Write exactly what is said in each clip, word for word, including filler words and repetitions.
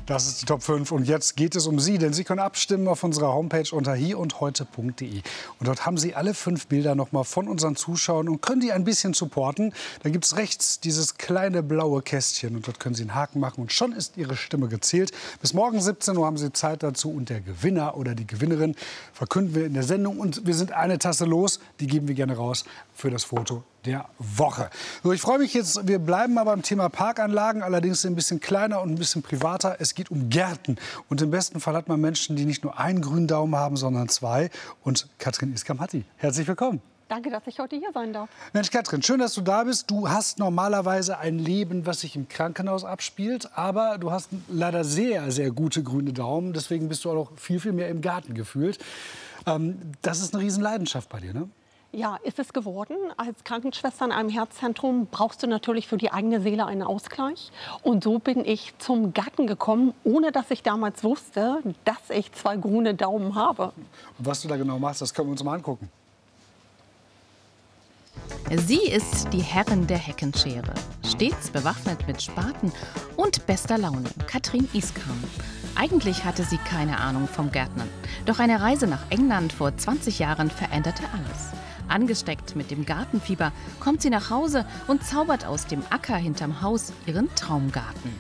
Das ist die Top fünf und jetzt geht es um Sie, denn Sie können abstimmen auf unserer Homepage unter hier und heute punkt de. Und dort haben Sie alle fünf Bilder noch mal von unseren Zuschauern und können die ein bisschen supporten. Da gibt es rechts dieses kleine blaue Kästchen und dort können Sie einen Haken machen und schon ist Ihre Stimme gezählt. Bis morgen siebzehn Uhr haben Sie Zeit dazu und der Gewinner oder die Gewinnerin verkünden wir in der Sendung und wir sind eine Tasse los, die geben wir gerne raus für das Foto der Woche. So, ich freue mich jetzt, wir bleiben mal beim Thema Parkanlagen, allerdings ein bisschen kleiner und ein bisschen privater. Es geht um Gärten und im besten Fall hat man Menschen, die nicht nur einen grünen Daumen haben, sondern zwei. Und Katrin Iskam hat die. Herzlich willkommen. Danke, dass ich heute hier sein darf. Mensch, Katrin, schön, dass du da bist. Du hast normalerweise ein Leben, was sich im Krankenhaus abspielt, aber du hast leider sehr, sehr gute grüne Daumen. Deswegen bist du auch noch viel, viel mehr im Garten gefühlt. Ähm, das ist eine Riesenleidenschaft bei dir, ne? Ja, ist es geworden. Als Krankenschwester in einem Herzzentrum brauchst du natürlich für die eigene Seele einen Ausgleich. Und so bin ich zum Garten gekommen, ohne dass ich damals wusste, dass ich zwei grüne Daumen habe. Und was du da genau machst, das können wir uns mal angucken. Sie ist die Herrin der Heckenschere, stets bewaffnet mit Spaten und bester Laune, Katrin Iskam. Eigentlich hatte sie keine Ahnung vom Gärtnern. Doch eine Reise nach England vor zwanzig Jahren veränderte alles. Angesteckt mit dem Gartenfieber kommt sie nach Hause und zaubert aus dem Acker hinterm Haus ihren Traumgarten.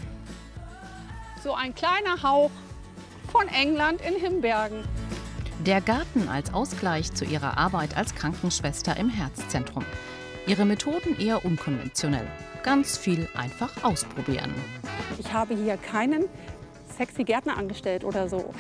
So ein kleiner Hauch von England in Himbergen. Der Garten als Ausgleich zu ihrer Arbeit als Krankenschwester im Herzzentrum. Ihre Methoden eher unkonventionell. Ganz viel einfach ausprobieren. Ich habe hier keinen sexy Gärtner angestellt oder so.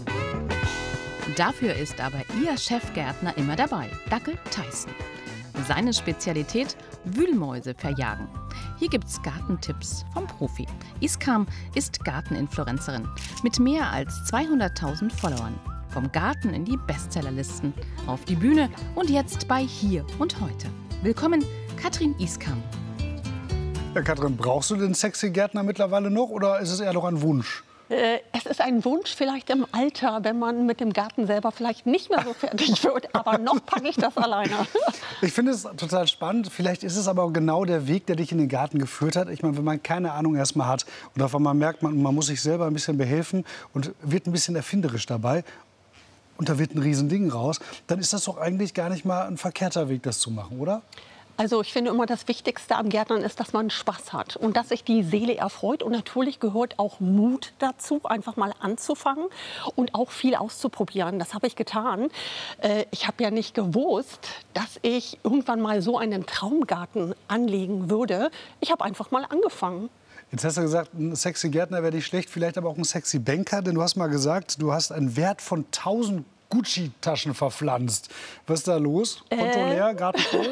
Dafür ist aber ihr Chefgärtner immer dabei, Dackel Tyson. Seine Spezialität: Wühlmäuse verjagen. Hier gibt's Gartentipps vom Profi. Iskam ist Garteninfluencerin mit mehr als zweihunderttausend Followern. Vom Garten in die Bestsellerlisten, auf die Bühne und jetzt bei Hier und Heute. Willkommen, Katrin Iskam. Ja, Katrin, brauchst du den sexy Gärtner mittlerweile noch oder ist es eher noch ein Wunsch? Äh, es ist ein Wunsch vielleicht im Alter, wenn man mit dem Garten selber vielleicht nicht mehr so fertig wird. Aber noch packe ich das alleine. Ich finde es total spannend. Vielleicht ist es aber auch genau der Weg, der dich in den Garten geführt hat. Ich meine, wenn man keine Ahnung erstmal hat und auf einmal merkt man, man muss sich selber ein bisschen behelfen und wird ein bisschen erfinderisch dabei und da wird ein Riesending raus, dann ist das doch eigentlich gar nicht mal ein verkehrter Weg, das zu machen, oder? Also ich finde immer, das Wichtigste am Gärtnern ist, dass man Spaß hat und dass sich die Seele erfreut. Und natürlich gehört auch Mut dazu, einfach mal anzufangen und auch viel auszuprobieren. Das habe ich getan. Äh, ich habe ja nicht gewusst, dass ich irgendwann mal so einen Traumgarten anlegen würde. Ich habe einfach mal angefangen. Jetzt hast du gesagt, ein sexy Gärtner wäre nicht schlecht, vielleicht aber auch ein sexy Banker. Denn du hast mal gesagt, du hast einen Wert von tausend Gucci-Taschen verpflanzt. Was ist da los? Konto äh. leer, Garten voll?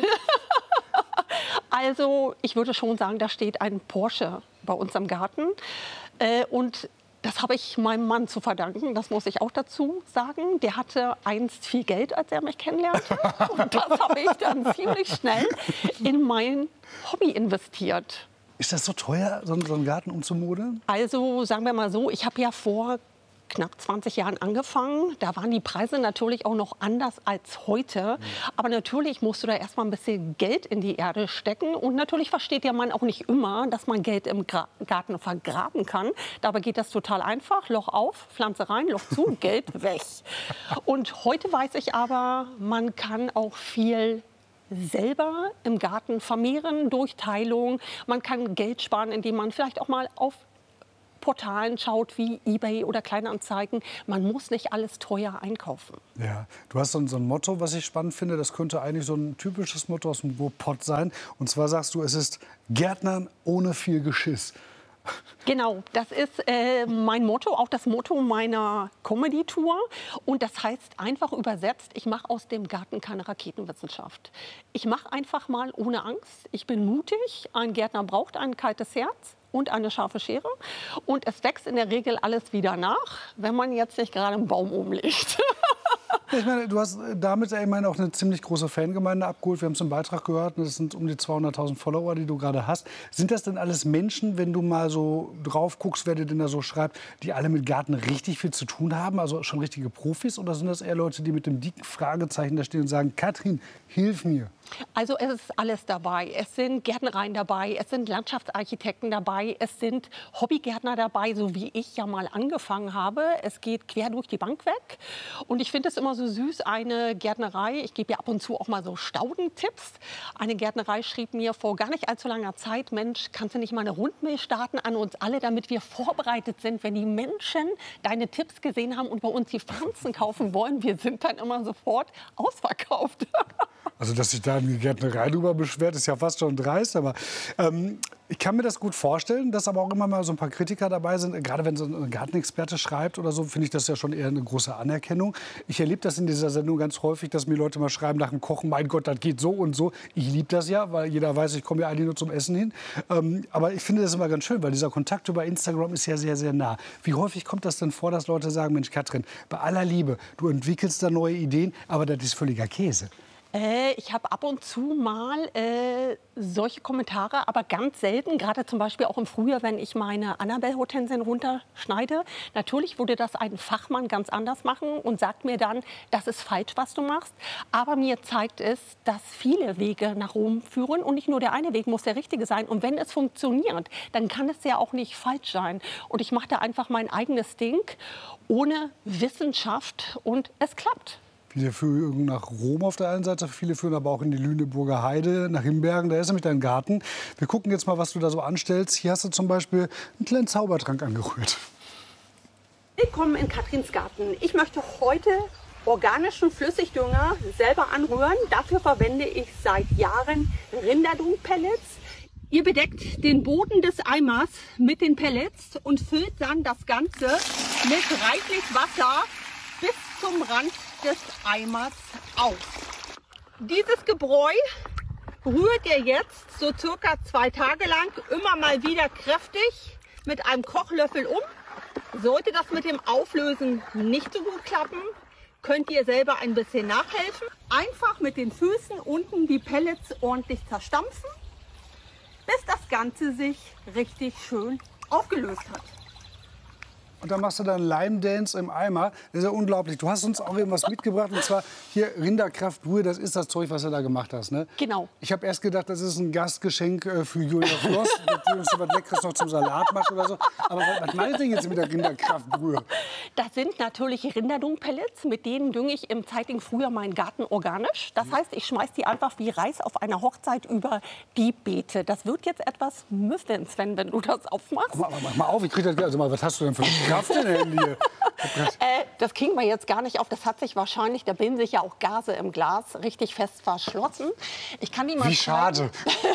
Also ich würde schon sagen, da steht ein Porsche bei uns am Garten. Äh, und das habe ich meinem Mann zu verdanken, das muss ich auch dazu sagen. Der hatte einst viel Geld, als er mich kennenlernte. Und das habe ich dann ziemlich schnell in mein Hobby investiert. Ist das so teuer, so einen Garten umzumodeln? Also sagen wir mal so, ich habe ja vor knapp zwanzig Jahren angefangen. Da waren die Preise natürlich auch noch anders als heute. Aber natürlich musst du da erst mal ein bisschen Geld in die Erde stecken. Und natürlich versteht der Mann auch nicht immer, dass man Geld im Gra- Garten vergraben kann. Dabei geht das total einfach. Loch auf, Pflanze rein, Loch zu, Geld weg. Und heute weiß ich aber, man kann auch viel selber im Garten vermehren durch Teilung. Man kann Geld sparen, indem man vielleicht auch mal auf Portalen schaut wie eBay oder Kleinanzeigen. Man muss nicht alles teuer einkaufen. Ja, du hast so ein, so ein Motto, was ich spannend finde. Das könnte eigentlich so ein typisches Motto aus dem Ruhrpott sein. Und zwar sagst du, es ist Gärtnern ohne viel Geschiss. Genau, das ist äh, mein Motto, auch das Motto meiner Comedy-Tour. Und das heißt einfach übersetzt, ich mache aus dem Garten keine Raketenwissenschaft. Ich mache einfach mal ohne Angst. Ich bin mutig. Ein Gärtner braucht ein kaltes Herz und eine scharfe Schere. Und es wächst in der Regel alles wieder nach, wenn man jetzt nicht gerade einen Baum umlegt. Ich meine, du hast damit ja immerhin auch eine ziemlich große Fangemeinde abgeholt. Wir haben es im Beitrag gehört, das sind um die zweihunderttausend Follower, die du gerade hast. Sind das denn alles Menschen, wenn du mal so drauf guckst, wer dir denn da so schreibt, die alle mit Garten richtig viel zu tun haben, also schon richtige Profis? Oder sind das eher Leute, die mit dem dicken Fragezeichen da stehen und sagen, Katrin, hilf mir? Also es ist alles dabei. Es sind Gärtnereien dabei, es sind Landschaftsarchitekten dabei, es sind Hobbygärtner dabei, so wie ich ja mal angefangen habe. Es geht quer durch die Bank weg. Und ich finde es immer so süß, eine Gärtnerei, ich gebe ja ab und zu auch mal so Staudentipps. Eine Gärtnerei schrieb mir vor gar nicht allzu langer Zeit, Mensch, kannst du nicht mal eine Rundmail starten an uns alle, damit wir vorbereitet sind, wenn die Menschen deine Tipps gesehen haben und bei uns die Pflanzen kaufen wollen. Wir sind dann immer sofort ausverkauft. Also, dass sich da eine Gärtnerei drüber beschwert, ist ja fast schon dreist. Aber ähm, ich kann mir das gut vorstellen, dass aber auch immer mal so ein paar Kritiker dabei sind. Gerade wenn so ein Gartenexperte schreibt oder so, finde ich das ja schon eher eine große Anerkennung. Ich erlebe das in dieser Sendung ganz häufig, dass mir Leute mal schreiben nach dem Kochen, mein Gott, das geht so und so. Ich liebe das ja, weil jeder weiß, ich komme ja eigentlich nur zum Essen hin. Ähm, aber ich finde das immer ganz schön, weil dieser Kontakt über Instagram ist ja sehr, sehr nah. Wie häufig kommt das denn vor, dass Leute sagen, Mensch, Katrin, bei aller Liebe, du entwickelst da neue Ideen, aber das ist völliger Käse? Äh, ich habe ab und zu mal äh, solche Kommentare, aber ganz selten. Gerade zum Beispiel auch im Frühjahr, wenn ich meine Annabelle-Hortensien runterschneide. Natürlich würde das ein Fachmann ganz anders machen und sagt mir dann, das ist falsch, was du machst. Aber mir zeigt es, dass viele Wege nach Rom führen. Und nicht nur der eine Weg muss der richtige sein. Und wenn es funktioniert, dann kann es ja auch nicht falsch sein. Und ich mache da einfach mein eigenes Ding ohne Wissenschaft und es klappt. Viele führen nach Rom auf der einen Seite, viele führen aber auch in die Lüneburger Heide, nach Himbergen. Da ist nämlich dein Garten. Wir gucken jetzt mal, was du da so anstellst. Hier hast du zum Beispiel einen kleinen Zaubertrank angerührt. Willkommen in Katrins Garten. Ich möchte heute organischen Flüssigdünger selber anrühren. Dafür verwende ich seit Jahren Rinderdung-Pellets. Ihr bedeckt den Boden des Eimers mit den Pellets und füllt dann das Ganze mit reichlich Wasser bis zum Rand des Eimers auf. Dieses Gebräu rührt ihr jetzt so circa zwei Tage lang immer mal wieder kräftig mit einem Kochlöffel um. Sollte das mit dem Auflösen nicht so gut klappen, könnt ihr selber ein bisschen nachhelfen. Einfach mit den Füßen unten die Pellets ordentlich zerstampfen, bis das Ganze sich richtig schön aufgelöst hat. Und dann machst du dann Lime-Dance im Eimer. Das ist ja unglaublich. Du hast uns auch irgendwas mitgebracht. Und zwar hier Rinderkraftbrühe. Das ist das Zeug, was du da gemacht hast, ne? Genau. Ich habe erst gedacht, das ist ein Gastgeschenk äh, für Julia Floss, dass die uns so was Leckeres noch zum Salat macht oder so. Aber was, was meinst du denn jetzt mit der Rinderkraftbrühe? Das sind natürlich Rinderdung-Pellets. Mit denen dünge ich im zeitigen Frühjahr meinen Garten organisch. Das heißt, ich schmeiß die einfach wie Reis auf einer Hochzeit über die Beete. Das wird jetzt etwas müffeln, Sven, wenn du das aufmachst. Mach, mach mal auf, ich krieg das, also mal, was hast du denn für eine Kraft denn hier? äh, das kriegen wir jetzt gar nicht auf. Das hat sich wahrscheinlich, da bilden sich ja auch Gase im Glas, richtig fest verschlossen. Ich kann die mal Wie schade.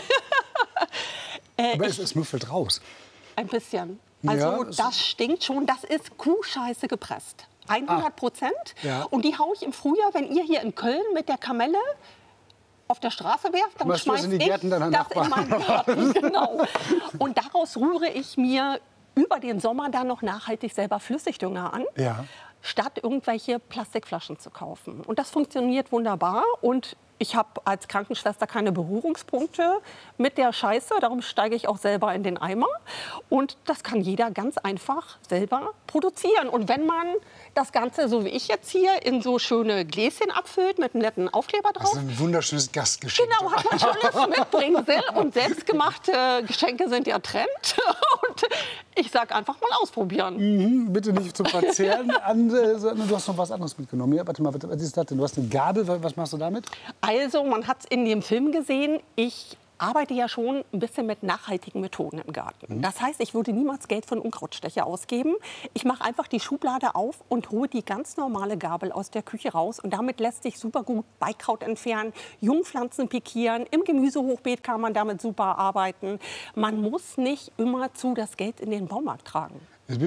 äh, Aber ich, es, es müffelt raus. Ein bisschen. Also Ja, das stinkt schon. Das ist Kuhscheiße gepresst. hundert Prozent. Ja. Und die haue ich im Frühjahr, wenn ihr hier in Köln mit der Kamelle auf der Straße werft, dann Schmeißt du das schmeiß in die ich Gärten deiner das in Nachbarn? meinen Garten. Genau. Und daraus rühre ich mir über den Sommer dann noch nachhaltig selber Flüssigdünger an, Ja. statt irgendwelche Plastikflaschen zu kaufen. Und das funktioniert wunderbar. Und ich habe als Krankenschwester keine Berührungspunkte mit der Scheiße. Darum steige ich auch selber in den Eimer. Und das kann jeder ganz einfach selber produzieren. Und wenn man das Ganze, so wie ich jetzt hier, in so schöne Gläschen abfüllt mit einem netten Aufkleber drauf. Das ist ein wunderschönes Gastgeschenk. Genau, hat man schönes Mitbringsel. Und selbstgemachte Geschenke sind ja Trend. Und ich sage einfach mal ausprobieren. Mhm, bitte nicht zum Verzehren. An, äh, sondern du hast noch was anderes mitgenommen. Ja, warte mal, was ist das denn? Du hast eine Gabel, was machst du damit? Also, man hat es in dem Film gesehen, ich arbeite ja schon ein bisschen mit nachhaltigen Methoden im Garten. Das heißt, ich würde niemals Geld für einen Unkrautstecher ausgeben. Ich mache einfach die Schublade auf und hole die ganz normale Gabel aus der Küche raus. Und damit lässt sich super gut Beikraut entfernen, Jungpflanzen pikieren. Im Gemüsehochbeet kann man damit super arbeiten. Man muss nicht immerzu das Geld in den Baumarkt tragen. Jetzt bin ich mal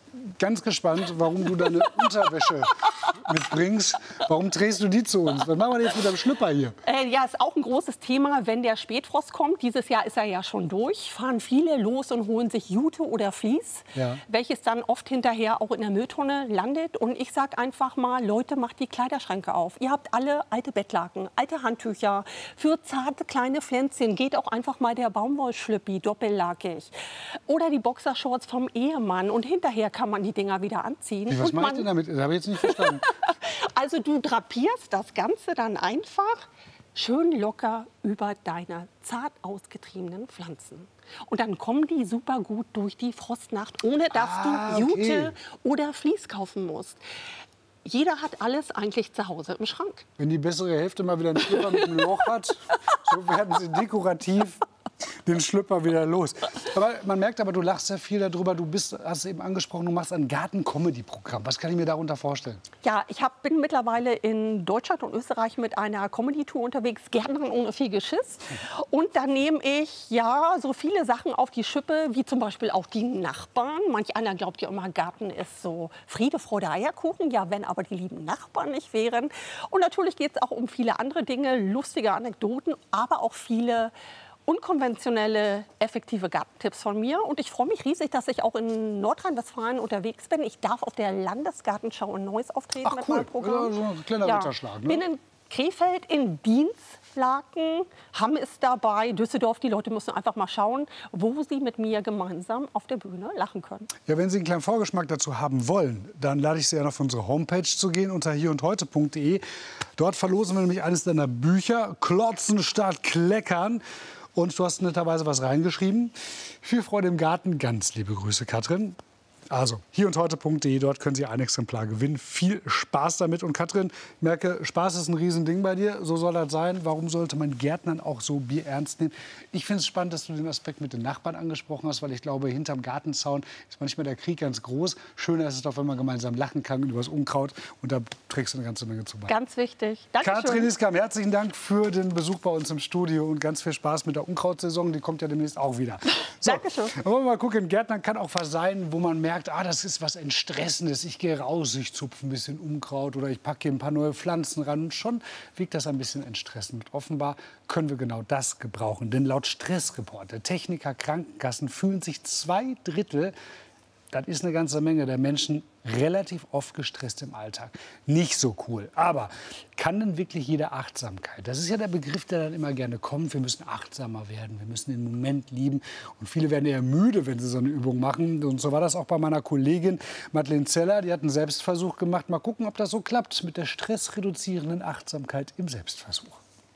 ganz gespannt, warum du deine Unterwäsche mitbringst. Warum drehst du die zu uns? Was machen wir jetzt mit deinem Schlüpper hier? Äh, ja, ist auch ein großes Thema, wenn der Spätfrost kommt. Dieses Jahr ist er ja schon durch. Fahren viele los und holen sich Jute oder Vlies, ja. welches dann oft hinterher auch in der Mülltonne landet. Und ich sage einfach mal, Leute, macht die Kleiderschränke auf. Ihr habt alle alte Bettlaken, alte Handtücher. Für zarte kleine Pflänzchen geht auch einfach mal der Baumwollschlüppi doppellagig. Oder die Boxershorts vom Ehemann. Und hinterher kann man die Dinger wieder anziehen. Wie, was und mache ich denn damit? Das habe ich jetzt nicht verstanden. Also du drapierst das Ganze dann einfach schön locker über deine zart ausgetriebenen Pflanzen. Und dann kommen die super gut durch die Frostnacht, ohne dass ah, du okay. Jute oder Vlies kaufen musst. Jeder hat alles eigentlich zu Hause im Schrank. Wenn die bessere Hälfte mal wieder einen Schlüpper mit einem Loch hat, so werden sie dekorativ den Schlüpper wieder los. Aber man merkt aber, du lachst sehr viel darüber. Du bist, hast eben angesprochen, du machst ein Garten-Comedy-Programm. Was kann ich mir darunter vorstellen? Ja, ich hab, bin mittlerweile in Deutschland und Österreich mit einer Comedy-Tour unterwegs, Gärtnerin ohne viel Geschiss. Und da nehme ich ja so viele Sachen auf die Schippe, wie zum Beispiel auch die Nachbarn. Manch einer glaubt ja immer, Garten ist so Friede, Freude, Eierkuchen. Ja, wenn aber die lieben Nachbarn nicht wären. Und natürlich geht es auch um viele andere Dinge, lustige Anekdoten, aber auch viele unkonventionelle, effektive Gartentipps von mir. Und ich freue mich riesig, dass ich auch in Nordrhein-Westfalen unterwegs bin. Ich darf auf der Landesgartenschau in Neuss auftreten. Ach, mit cool. meinem Programm. Ja, so ein kleiner Ja. Ritterschlag, ne? Bin in Krefeld, in Dienstlaken, Hamm ist dabei, Düsseldorf. Die Leute müssen einfach mal schauen, wo sie mit mir gemeinsam auf der Bühne lachen können. Ja, wenn Sie einen kleinen Vorgeschmack dazu haben wollen, dann lade ich Sie an, auf unsere Homepage zu gehen, unter hier und heute punkt de. Dort verlosen wir nämlich eines deiner Bücher, Klotzen statt Kleckern. Und du hast netterweise was reingeschrieben. Viel Freude im Garten. Ganz liebe Grüße, Katrin. Also, hier und heute punkt de, dort können Sie ein Exemplar gewinnen. Viel Spaß damit. Und Katrin, ich merke, Spaß ist ein Riesending bei dir. So soll das sein. Warum sollte man Gärtnern auch so bierernst nehmen? Ich finde es spannend, dass du den Aspekt mit den Nachbarn angesprochen hast, weil ich glaube, hinterm Gartenzaun ist manchmal der Krieg ganz groß. Schöner ist es doch, wenn man gemeinsam lachen kann über das Unkraut. Und da trägst du eine ganze Menge zu bei. Ganz wichtig. Dankeschön. Katrin Iskam, herzlichen Dank für den Besuch bei uns im Studio und ganz viel Spaß mit der Unkrautsaison. Die kommt ja demnächst auch wieder. So, Dankeschön. wollen wir mal gucken. Gärtnern kann auch was sein, wo man merkt, ah, das ist was Entstressendes. Ich gehe raus, ich zupfe ein bisschen Unkraut oder ich packe hier ein paar neue Pflanzen ran. Und schon wirkt das ein bisschen entstressend. Offenbar können wir genau das gebrauchen. Denn laut Stressreport der Techniker Krankenkassen fühlen sich zwei Drittel, das ist eine ganze Menge, der Menschen relativ oft gestresst im Alltag. Nicht so cool. Aber kann denn wirklich jede Achtsamkeit? Das ist ja der Begriff, der dann immer gerne kommt. Wir müssen achtsamer werden, wir müssen den Moment lieben. Und viele werden eher müde, wenn sie so eine Übung machen. Und so war das auch bei meiner Kollegin Madeleine Zeller. Die hat einen Selbstversuch gemacht. Mal gucken, ob das so klappt mit der stressreduzierenden Achtsamkeit im Selbstversuch.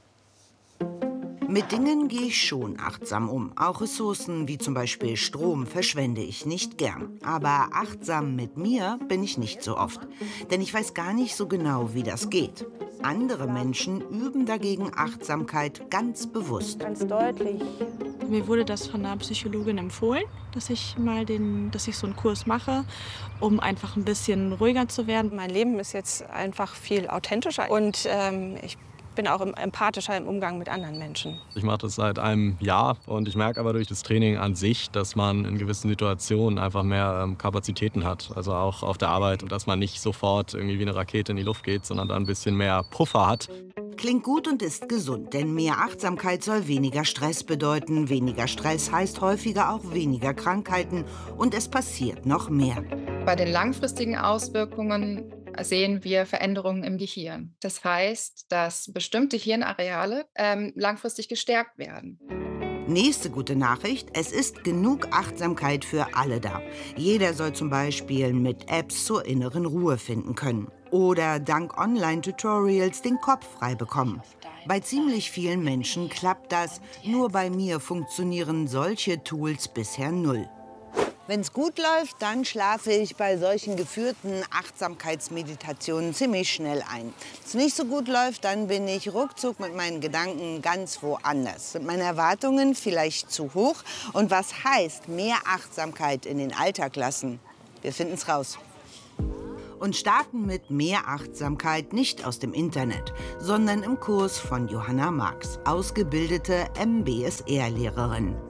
Mit Dingen gehe ich schon achtsam um. Auch Ressourcen wie zum Beispiel Strom verschwende ich nicht gern. Aber achtsam mit mir bin ich nicht so oft. Denn ich weiß gar nicht so genau, wie das geht. Andere Menschen üben dagegen Achtsamkeit ganz bewusst. Ganz deutlich. Mir wurde das von einer Psychologin empfohlen, dass ich mal den, dass ich so einen Kurs mache, um einfach ein bisschen ruhiger zu werden. Mein Leben ist jetzt einfach viel authentischer und ähm, ich bin auch empathischer im Umgang mit anderen Menschen. Ich mache das seit einem Jahr und ich merke aber durch das Training an sich, dass man in gewissen Situationen einfach mehr ähm, Kapazitäten hat. Also auch auf der Arbeit und dass man nicht sofort irgendwie wie eine Rakete in die Luft geht, sondern da ein bisschen mehr Puffer hat. Klingt gut und ist gesund, denn mehr Achtsamkeit soll weniger Stress bedeuten. Weniger Stress heißt häufiger auch weniger Krankheiten und es passiert noch mehr. Bei den langfristigen Auswirkungen sehen wir Veränderungen im Gehirn. Das heißt, dass bestimmte Hirnareale ähm, langfristig gestärkt werden. Nächste gute Nachricht, es ist genug Achtsamkeit für alle da. Jeder soll zum Beispiel mit Apps zur inneren Ruhe finden können. Oder dank Online-Tutorials den Kopf frei bekommen. Bei ziemlich vielen Menschen klappt das, nur bei mir funktionieren solche Tools bisher null. Wenn es gut läuft, dann schlafe ich bei solchen geführten Achtsamkeitsmeditationen ziemlich schnell ein. Wenn es nicht so gut läuft, dann bin ich ruckzuck mit meinen Gedanken ganz woanders. Sind meine Erwartungen vielleicht zu hoch? Und was heißt mehr Achtsamkeit in den Alltag lassen? Wir finden es raus. Und starten mit mehr Achtsamkeit nicht aus dem Internet, sondern im Kurs von Johanna Marx, ausgebildete M B S R-Lehrerin.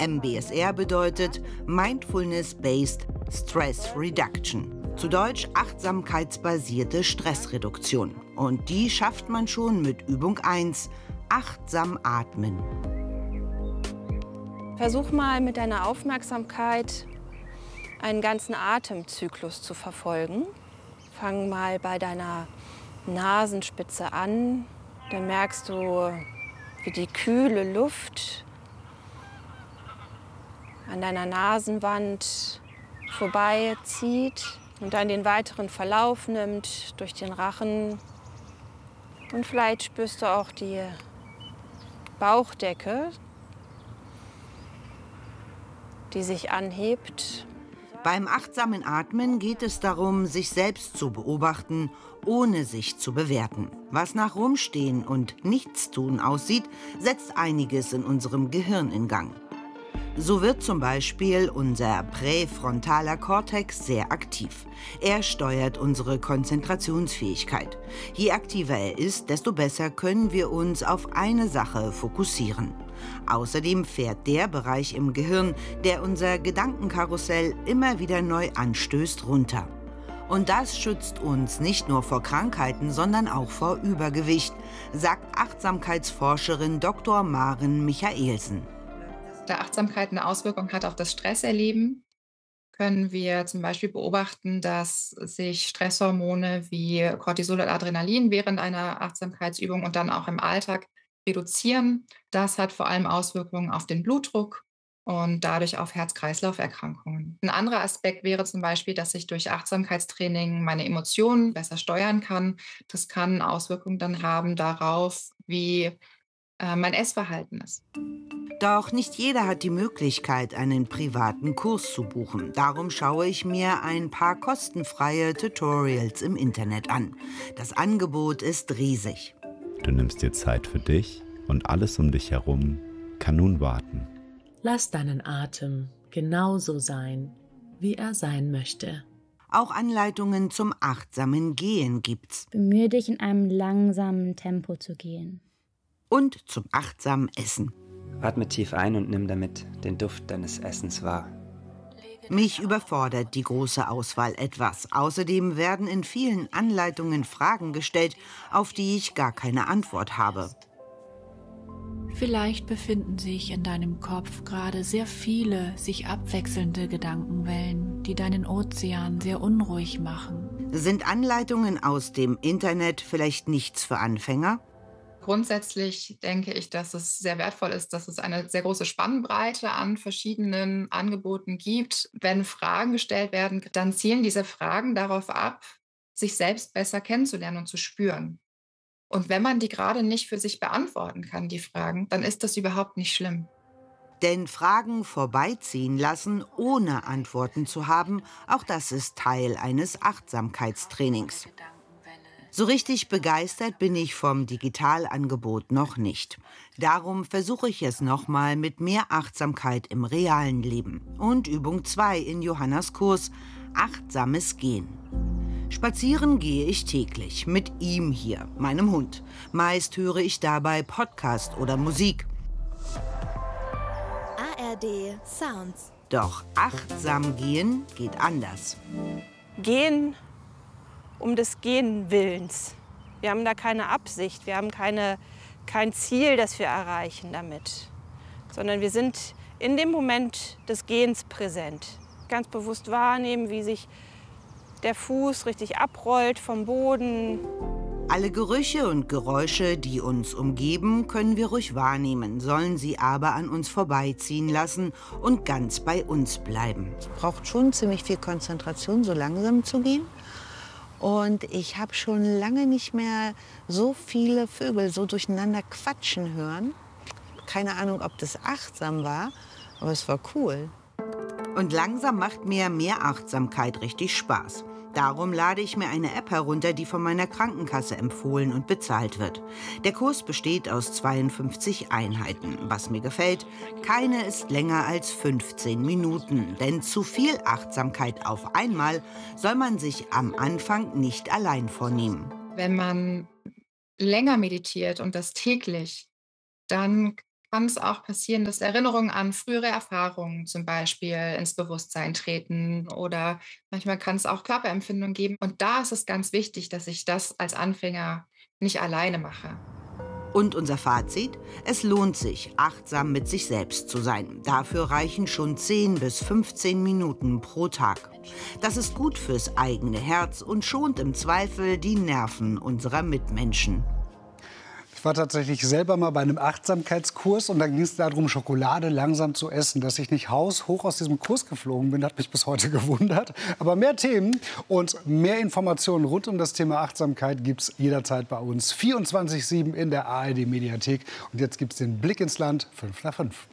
M B S R bedeutet Mindfulness-Based Stress Reduction. Zu Deutsch achtsamkeitsbasierte Stressreduktion. Und die schafft man schon mit Übung eins, achtsam atmen. Versuch mal mit deiner Aufmerksamkeit einen ganzen Atemzyklus zu verfolgen. Fang mal bei deiner Nasenspitze an. Dann merkst du, wie die kühle Luft an deiner Nasenwand vorbeizieht und dann den weiteren Verlauf nimmt durch den Rachen. Und vielleicht spürst du auch die Bauchdecke, die sich anhebt. Beim achtsamen Atmen geht es darum, sich selbst zu beobachten, ohne sich zu bewerten. Was nach Rumstehen und Nichtstun aussieht, setzt einiges in unserem Gehirn in Gang. So wird zum Beispiel unser präfrontaler Kortex sehr aktiv. Er steuert unsere Konzentrationsfähigkeit. Je aktiver er ist, desto besser können wir uns auf eine Sache fokussieren. Außerdem fährt der Bereich im Gehirn, der unser Gedankenkarussell immer wieder neu anstößt, runter. Und das schützt uns nicht nur vor Krankheiten, sondern auch vor Übergewicht, sagt Achtsamkeitsforscherin Doktor Maren Michaelsen. Da Achtsamkeit eine Auswirkung hat auf das Stresserleben, können wir zum Beispiel beobachten, dass sich Stresshormone wie Cortisol und Adrenalin während einer Achtsamkeitsübung und dann auch im Alltag reduzieren. Das hat vor allem Auswirkungen auf den Blutdruck und dadurch auf Herz-Kreislauf-Erkrankungen. Ein anderer Aspekt wäre zum Beispiel, dass ich durch Achtsamkeitstraining meine Emotionen besser steuern kann. Das kann Auswirkungen dann haben darauf, wie äh, mein Essverhalten ist. Doch nicht jeder hat die Möglichkeit, einen privaten Kurs zu buchen. Darum schaue ich mir ein paar kostenfreie Tutorials im Internet an. Das Angebot ist riesig. Du nimmst dir Zeit für dich und alles um dich herum kann nun warten. Lass deinen Atem genauso sein, wie er sein möchte. Auch Anleitungen zum achtsamen Gehen gibt's. Bemühe dich, in einem langsamen Tempo zu gehen. Und zum achtsamen Essen. Atme tief ein und nimm damit den Duft deines Essens wahr. Mich überfordert die große Auswahl etwas. Außerdem werden in vielen Anleitungen Fragen gestellt, auf die ich gar keine Antwort habe. Vielleicht befinden sich in deinem Kopf gerade sehr viele sich abwechselnde Gedankenwellen, die deinen Ozean sehr unruhig machen. Sind Anleitungen aus dem Internet vielleicht nichts für Anfänger? Grundsätzlich denke ich, dass es sehr wertvoll ist, dass es eine sehr große Spannbreite an verschiedenen Angeboten gibt. Wenn Fragen gestellt werden, dann zielen diese Fragen darauf ab, sich selbst besser kennenzulernen und zu spüren. Und wenn man die gerade nicht für sich beantworten kann, die Fragen, dann ist das überhaupt nicht schlimm. Denn Fragen vorbeiziehen lassen, ohne Antworten zu haben, auch das ist Teil eines Achtsamkeitstrainings. So richtig begeistert bin ich vom Digitalangebot noch nicht. Darum versuche ich es nochmal mit mehr Achtsamkeit im realen Leben. Und Übung zwei in Johannas Kurs, achtsames Gehen. Spazieren gehe ich täglich mit ihm hier, meinem Hund. Meist höre ich dabei Podcast oder Musik. A R D Sounds. Doch achtsam gehen geht anders. Gehen um des Gehen-Willens. Wir haben da keine Absicht, wir haben keine, kein Ziel, das wir erreichen damit. Sondern wir sind in dem Moment des Gehens präsent. Ganz bewusst wahrnehmen, wie sich der Fuß richtig abrollt vom Boden. Alle Gerüche und Geräusche, die uns umgeben, können wir ruhig wahrnehmen, sollen sie aber an uns vorbeiziehen lassen und ganz bei uns bleiben. Es braucht schon ziemlich viel Konzentration, so langsam zu gehen. Und ich habe schon lange nicht mehr so viele Vögel so durcheinander quatschen hören. Keine Ahnung, ob das achtsam war, aber es war cool. Und langsam macht mir mehr Achtsamkeit richtig Spaß. Darum lade ich mir eine App herunter, die von meiner Krankenkasse empfohlen und bezahlt wird. Der Kurs besteht aus zweiundfünfzig Einheiten. Was mir gefällt, keine ist länger als fünfzehn Minuten. Denn zu viel Achtsamkeit auf einmal soll man sich am Anfang nicht allein vornehmen. Wenn man länger meditiert und das täglich, dann kann es auch passieren, dass Erinnerungen an frühere Erfahrungen zum Beispiel ins Bewusstsein treten oder manchmal kann es auch Körperempfindungen geben. Und da ist es ganz wichtig, dass ich das als Anfänger nicht alleine mache. Und unser Fazit? Es lohnt sich, achtsam mit sich selbst zu sein. Dafür reichen schon zehn bis fünfzehn Minuten pro Tag. Das ist gut fürs eigene Herz und schont im Zweifel die Nerven unserer Mitmenschen. Ich war tatsächlich selber mal bei einem Achtsamkeitskurs und da ging es darum, Schokolade langsam zu essen. Dass ich nicht haushoch aus diesem Kurs geflogen bin, hat mich bis heute gewundert. Aber mehr Themen und mehr Informationen rund um das Thema Achtsamkeit gibt es jederzeit bei uns. vierundzwanzig sieben in der A R D-Mediathek. Und jetzt gibt es den Blick ins Land, fünf nach fünf.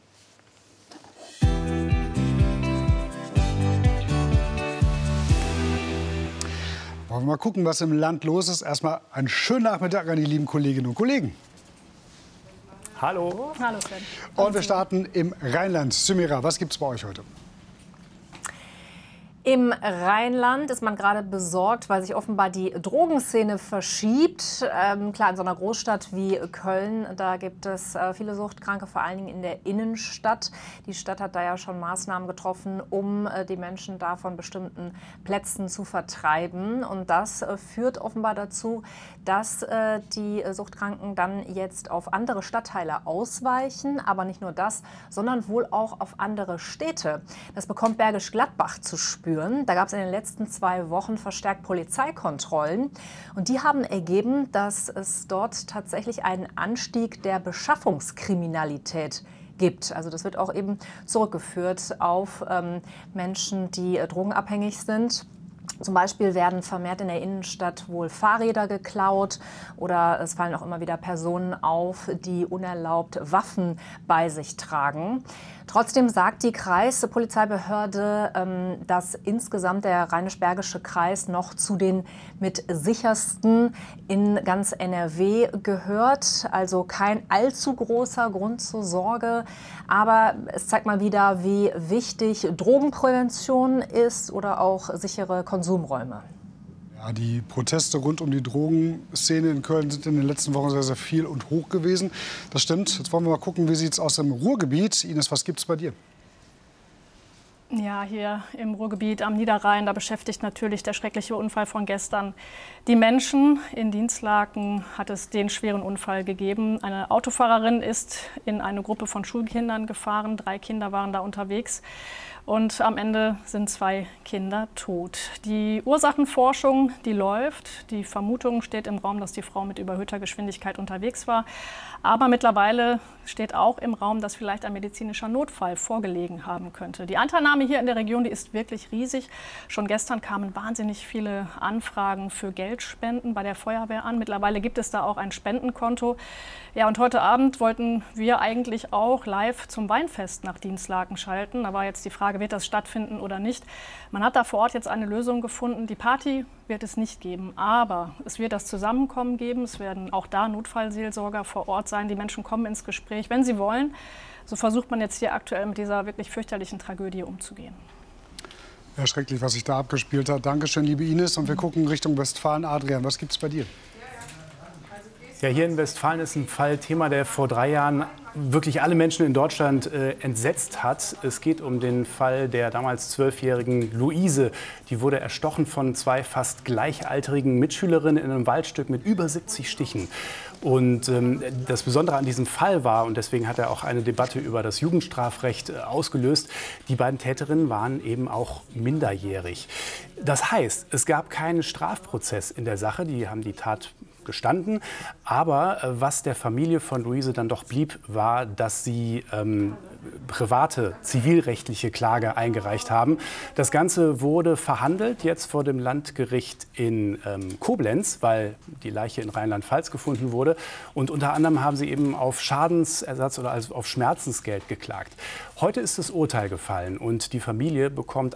Wollen wir mal gucken, was im Land los ist. Erstmal einen schönen Nachmittag an die lieben Kolleginnen und Kollegen. Hallo. Hallo Sven. Und wir starten im Rheinland. Symira, was gibt es bei euch heute? Im Rheinland ist man gerade besorgt, weil sich offenbar die Drogenszene verschiebt. Ähm, klar, in so einer Großstadt wie Köln, da gibt es äh, viele Suchtkranke, vor allen Dingen in der Innenstadt. Die Stadt hat da ja schon Maßnahmen getroffen, um äh, die Menschen da von bestimmten Plätzen zu vertreiben. Und das äh, führt offenbar dazu, dass äh, die Suchtkranken dann jetzt auf andere Stadtteile ausweichen. Aber nicht nur das, sondern wohl auch auf andere Städte. Das bekommt Bergisch Gladbach zu spüren. Da gab es in den letzten zwei Wochen verstärkt Polizeikontrollen. Und die haben ergeben, dass es dort tatsächlich einen Anstieg der Beschaffungskriminalität gibt. Also das wird auch eben zurückgeführt auf ähm, Menschen, die äh, drogenabhängig sind. Zum Beispiel werden vermehrt in der Innenstadt wohl Fahrräder geklaut oder es fallen auch immer wieder Personen auf, die unerlaubt Waffen bei sich tragen. Trotzdem sagt die Kreispolizeibehörde, dass insgesamt der Rheinisch-Bergische Kreis noch zu den mit sichersten in ganz N R W gehört. Also kein allzu großer Grund zur Sorge. Aber es zeigt mal wieder, wie wichtig Drogenprävention ist oder auch sichere Konsumräume. Ja, die Proteste rund um die Drogenszene in Köln sind in den letzten Wochen sehr, sehr viel und hoch gewesen. Das stimmt. Jetzt wollen wir mal gucken, wie sieht es aus im Ruhrgebiet. Ines, was gibt es bei dir? Ja, hier im Ruhrgebiet am Niederrhein, da beschäftigt natürlich der schreckliche Unfall von gestern die Menschen. In Dinslaken hat es den schweren Unfall gegeben. Eine Autofahrerin ist in eine Gruppe von Schulkindern gefahren. Drei Kinder waren da unterwegs. Und am Ende sind zwei Kinder tot. Die Ursachenforschung, die läuft. Die Vermutung steht im Raum, dass die Frau mit überhöhter Geschwindigkeit unterwegs war. Aber mittlerweile steht auch im Raum, dass vielleicht ein medizinischer Notfall vorgelegen haben könnte. Die Anteilnahme hier in der Region, die ist wirklich riesig. Schon gestern kamen wahnsinnig viele Anfragen für Geldspenden bei der Feuerwehr an. Mittlerweile gibt es da auch ein Spendenkonto. Ja, und heute Abend wollten wir eigentlich auch live zum Weinfest nach Dinslaken schalten. Da war jetzt die Frage, wird das stattfinden oder nicht? Man hat da vor Ort jetzt eine Lösung gefunden. Die Party wird es nicht geben, aber es wird das Zusammenkommen geben. Es werden auch da Notfallseelsorger vor Ort sein. Die Menschen kommen ins Gespräch, wenn sie wollen. So versucht man jetzt hier aktuell mit dieser wirklich fürchterlichen Tragödie umzugehen. Ja, schrecklich, was sich da abgespielt hat. Dankeschön, liebe Ines. Und wir gucken Richtung Westfalen. Adrian, was gibt es bei dir? Ja, hier in Westfalen ist ein Fall Thema, der vor drei Jahren wirklich alle Menschen in Deutschland äh, entsetzt hat. Es geht um den Fall der damals zwölfjährigen Luise. Die wurde erstochen von zwei fast gleichaltrigen Mitschülerinnen in einem Waldstück mit über siebzig Stichen. Und ähm, das Besondere an diesem Fall war, und deswegen hat er auch eine Debatte über das Jugendstrafrecht äh, ausgelöst, die beiden Täterinnen waren eben auch minderjährig. Das heißt, es gab keinen Strafprozess in der Sache. Die haben die Tat gestanden. Aber äh, was der Familie von Luise dann doch blieb, war, dass sie ähm, private zivilrechtliche Klage eingereicht haben. Das Ganze wurde verhandelt jetzt vor dem Landgericht in ähm, Koblenz, weil die Leiche in Rheinland-Pfalz gefunden wurde. Und unter anderem haben sie eben auf Schadensersatz oder also auf Schmerzensgeld geklagt. Heute ist das Urteil gefallen und die Familie bekommt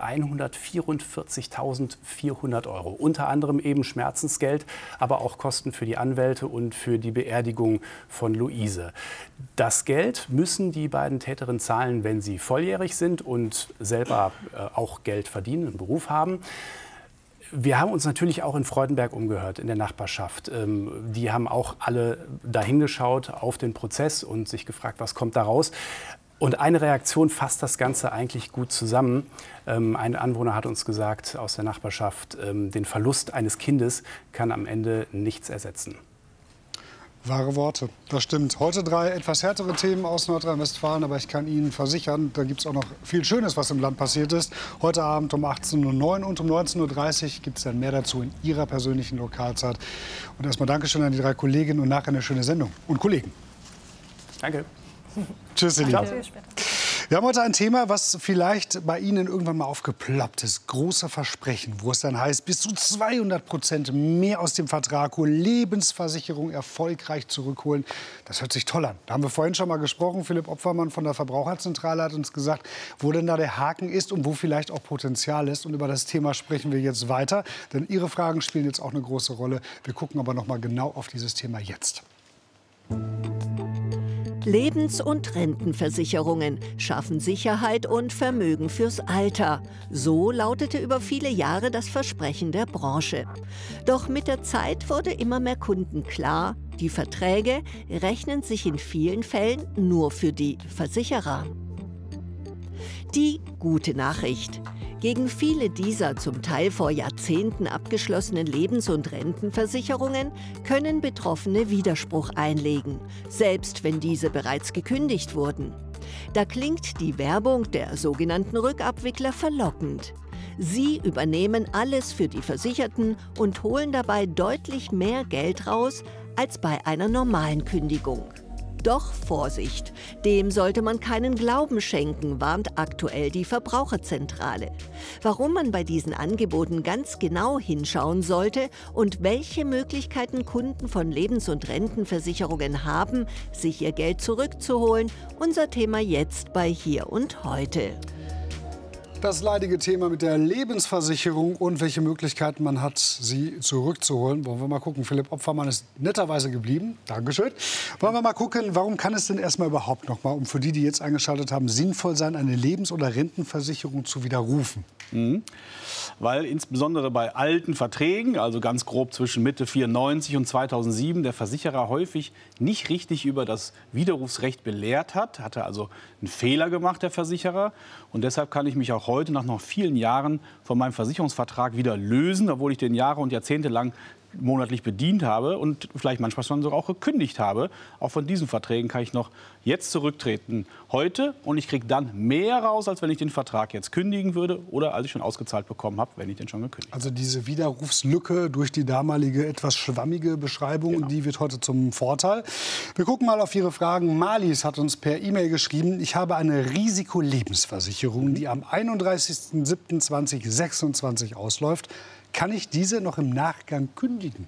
hundertvierundvierzigtausendvierhundert Euro. Unter anderem eben Schmerzensgeld, aber auch Kosten für die Anwälte und für die Beerdigung von Luise. Das Geld müssen die beiden Täterinnen zahlen, wenn sie volljährig sind und selber äh, auch Geld verdienen, einen Beruf haben. Wir haben uns natürlich auch in Freudenberg umgehört, in der Nachbarschaft. Ähm, die haben auch alle dahingeschaut auf den Prozess und sich gefragt, was kommt da raus. Und eine Reaktion fasst das Ganze eigentlich gut zusammen. Ähm, ein Anwohner hat uns gesagt aus der Nachbarschaft, ähm, den Verlust eines Kindes kann am Ende nichts ersetzen. Wahre Worte, das stimmt. Heute drei etwas härtere Themen aus Nordrhein-Westfalen, aber ich kann Ihnen versichern, da gibt es auch noch viel Schönes, was im Land passiert ist. Heute Abend um achtzehn Uhr neun und um neunzehn Uhr dreißig gibt es dann mehr dazu in Ihrer persönlichen Lokalzeit. Und erstmal Dankeschön an die drei Kolleginnen und nachher eine schöne Sendung. Und Kollegen. Danke. Tschüss, ihr Lieben. Wir haben heute ein Thema, was vielleicht bei Ihnen irgendwann mal aufgeploppt ist. Große Versprechen, wo es dann heißt, bis zu zweihundert Prozent mehr aus dem Vertrag holen, Lebensversicherung erfolgreich zurückholen. Das hört sich toll an. Da haben wir vorhin schon mal gesprochen. Philipp Opfermann von der Verbraucherzentrale hat uns gesagt, wo denn da der Haken ist und wo vielleicht auch Potenzial ist. Und über das Thema sprechen wir jetzt weiter. Denn Ihre Fragen spielen jetzt auch eine große Rolle. Wir gucken aber noch mal genau auf dieses Thema jetzt. Lebens- und Rentenversicherungen schaffen Sicherheit und Vermögen fürs Alter. So lautete über viele Jahre das Versprechen der Branche. Doch mit der Zeit wurde immer mehr Kunden klar, die Verträge rechnen sich in vielen Fällen nur für die Versicherer. Die gute Nachricht. Gegen viele dieser zum Teil vor Jahrzehnten abgeschlossenen Lebens- und Rentenversicherungen können Betroffene Widerspruch einlegen, selbst wenn diese bereits gekündigt wurden. Da klingt die Werbung der sogenannten Rückabwickler verlockend. Sie übernehmen alles für die Versicherten und holen dabei deutlich mehr Geld raus als bei einer normalen Kündigung. Doch Vorsicht, dem sollte man keinen Glauben schenken, warnt aktuell die Verbraucherzentrale. Warum man bei diesen Angeboten ganz genau hinschauen sollte und welche Möglichkeiten Kunden von Lebens- und Rentenversicherungen haben, sich ihr Geld zurückzuholen, unser Thema jetzt bei Hier und Heute. Das leidige Thema mit der Lebensversicherung und welche Möglichkeiten man hat, sie zurückzuholen. Wollen wir mal gucken. Philipp Opfermann ist netterweise geblieben. Dankeschön. Wollen wir mal gucken, warum kann es denn erstmal überhaupt noch mal, um für die, die jetzt eingeschaltet haben, sinnvoll sein, eine Lebens- oder Rentenversicherung zu widerrufen? Mhm. Weil insbesondere bei alten Verträgen, also ganz grob zwischen Mitte vierundneunzig und zweitausendsieben, der Versicherer häufig nicht richtig über das Widerrufsrecht belehrt hat. Hatte also einen Fehler gemacht, der Versicherer. Und deshalb kann ich mich auch heute nach noch vielen Jahren von meinem Versicherungsvertrag wieder lösen, obwohl ich den Jahre und Jahrzehnte lang monatlich bedient habe und vielleicht manchmal schon sogar auch gekündigt habe. Auch von diesen Verträgen kann ich noch jetzt zurücktreten heute und ich kriege dann mehr raus, als wenn ich den Vertrag jetzt kündigen würde oder als ich schon ausgezahlt bekommen habe, wenn ich den schon gekündigt habe. Also diese Widerrufslücke durch die damalige etwas schwammige Beschreibung, genau. Die wird heute zum Vorteil. Wir gucken mal auf Ihre Fragen. Marlies hat uns per E-Mail geschrieben, ich habe eine Risikolebensversicherung, die am einunddreißigsten siebten zweitausendsechsundzwanzig ausläuft. Kann ich diese noch im Nachgang kündigen?